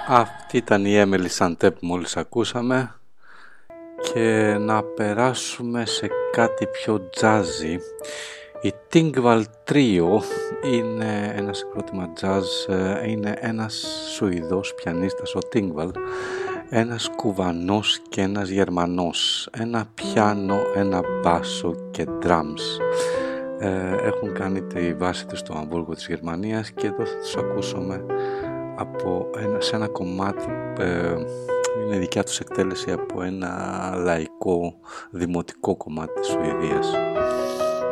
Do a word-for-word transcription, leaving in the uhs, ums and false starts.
Αυτή ήταν η Emily Sante που μόλις ακούσαμε και να περάσουμε σε κάτι πιο jazzy. Η Tingvall Trio είναι ένα συγκρότημα jazz, είναι ένας Σουηδός πιανίστας, ο Tingvall, ένας Κουβανός και ένας Γερμανός, ένα πιάνο, ένα μπάσο και drums. Ε, έχουν κάνει τη βάση τους στο Αμβούργο της Γερμανίας και εδώ θα τους ακούσουμε από ένα, σε ένα κομμάτι, ε, είναι δικιά τους εκτέλεση από ένα λαϊκό δημοτικό κομμάτι της Σουηδίας.